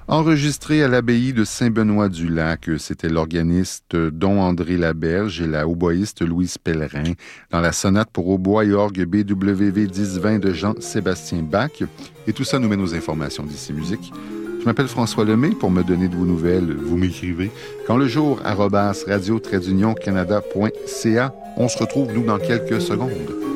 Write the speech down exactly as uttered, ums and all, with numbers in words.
Enregistré à l'abbaye de Saint-Benoît-du-Lac, c'était l'organiste Don André Laberge et la hautboïste Louise Pellerin dans la sonate pour hautbois et orgue B W V dix vingt de Jean-Sébastien Bach. Et tout ça nous mène aux informations d'Ici Musique. Je m'appelle François Lemay. Pour me donner de vos nouvelles, vous m'écrivez. Quand le jour, arobase radio-canada point c a. On se retrouve, nous, dans quelques secondes.